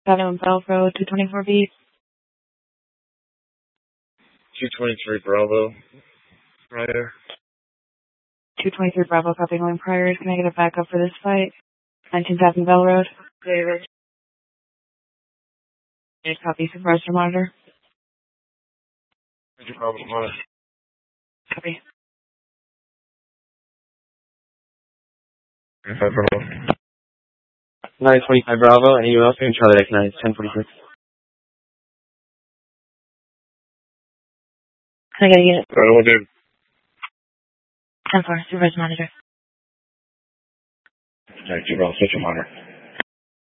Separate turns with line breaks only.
Avenue and Bell Road, 224B.
223 Bravo. Prior.
223 Bravo, copying William Pryor. Can I get a backup for this fight? 19,000 Bell Road.
David.
Copy, supervisor monitor.
Bravo, monitor.
Copy.
5 Bravo.
925 Bravo, anyone else in Charlie X 9, 1046.
Can I get a unit?
Bravo, David.
10-4, supervisor monitor.
92 Bravo, switch your monitor.